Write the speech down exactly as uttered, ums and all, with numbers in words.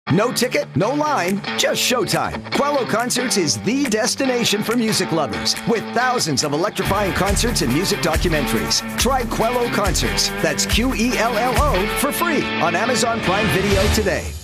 No ticket, no line, just showtime. Quello Concerts is the destination for music lovers, with thousands of electrifying concerts and music documentaries. Try Quello Concerts, that's Q E L L O, for free on Amazon Prime Video today.